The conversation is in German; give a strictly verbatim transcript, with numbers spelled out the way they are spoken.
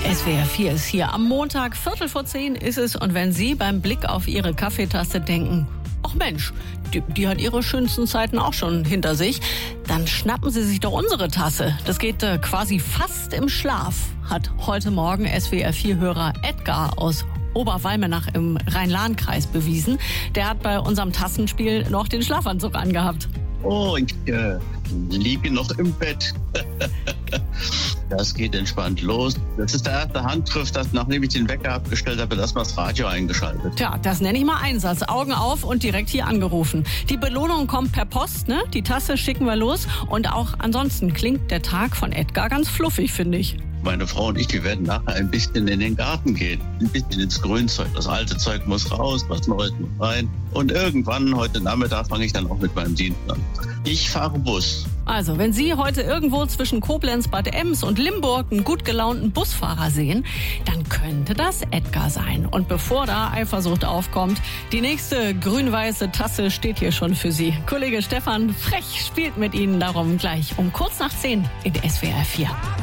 S W R vier ist hier. Am Montag, Viertel vor zehn ist es. Und wenn Sie beim Blick auf Ihre Kaffeetasse denken, ach Mensch, die, die hat ihre schönsten Zeiten auch schon hinter sich, dann schnappen Sie sich doch unsere Tasse. Das geht äh, quasi fast im Schlaf, hat heute Morgen S W R vier-Hörer Edgar aus Oberwalmenach im Rhein-Lahn-Kreis bewiesen. Der hat bei unserem Tassenspiel noch den Schlafanzug angehabt. Oh, ich äh, liege noch im Bett. Das geht entspannt los. Das ist der erste Handgriff, dass nachdem ich den Wecker abgestellt habe, erstmal das Radio eingeschaltet. Tja, das nenne ich mal Einsatz. Augen auf und direkt hier angerufen. Die Belohnung kommt per Post, ne? Die Tasse schicken wir los. Und auch ansonsten klingt der Tag von Edgar ganz fluffig, finde ich. Meine Frau und ich, wir werden nachher ein bisschen in den Garten gehen. Ein bisschen ins Grünzeug. Das alte Zeug muss raus, was Neues muss rein. Und irgendwann, heute Nachmittag, fange ich dann auch mit meinem Dienst an. Ich fahre Bus. Also, wenn Sie heute irgendwo zwischen Koblenz, Bad Ems und Limburg einen gut gelaunten Busfahrer sehen, dann könnte das Edgar sein. Und bevor da Eifersucht aufkommt, die nächste grün-weiße Tasse steht hier schon für Sie. Kollege Stefan Frech spielt mit Ihnen darum gleich um kurz nach zehn in S W R vier.